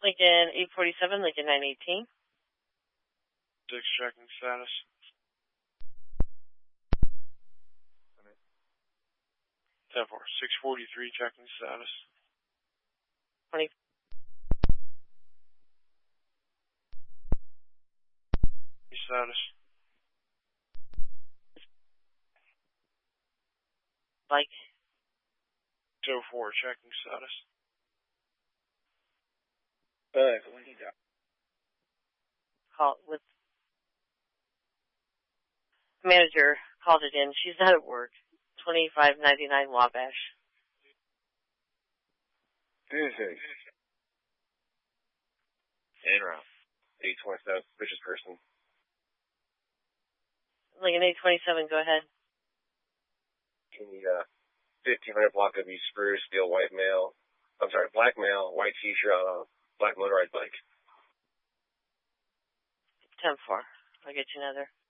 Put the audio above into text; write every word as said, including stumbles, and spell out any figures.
Lincoln eight forty-seven, Lincoln nine eighteen. Six, checking status. ten four, six forty-three, checking status. twenty. Status. Like. oh four, checking status. Uh, when he got. Call with. Manager called it in. She's not at work. twenty-five ninety-nine Wabash. Mm-hmm. And around. eight twenty-seven, suspicious person. Lincoln eight twenty-seven, go ahead. Can you, uh, fifteen hundred block of East Spruce, steel white male. I'm sorry, black male, white t-shirt, uh, black motorized bike. ten four. I'll get you another.